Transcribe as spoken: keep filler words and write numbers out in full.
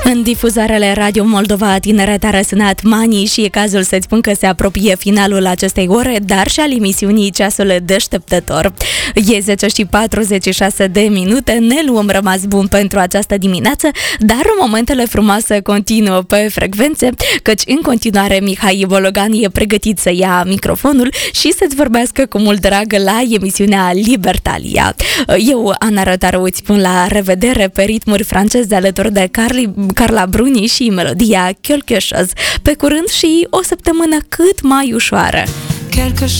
În difuzarele Radio Moldova Tineret a răsunat Mani și e cazul să-ți spun că se apropie finalul acestei ore, dar și al emisiunii Ceasul Deșteptător. E zece și patruzeci și șase de minute, ne luăm rămas bun pentru această dimineață, dar momentele frumoase continuă pe frecvențe, căci în continuare Mihai Bologan e pregătit să ia microfonul și să-ți vorbească cu mult drag la emisiunea Libertalia. Eu, Ana Rătaru, îți spun la revedere pe ritmuri franceze alături de Carli Carla Bruni și melodia Quelque chose. Pe curând și o săptămână cât mai ușoară.